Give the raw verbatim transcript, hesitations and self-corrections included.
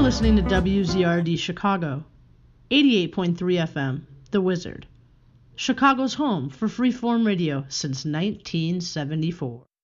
listening to W Z R D Chicago, eighty-eight point three F M, The Wizard, Chicago's home for freeform radio since nineteen seventy-four.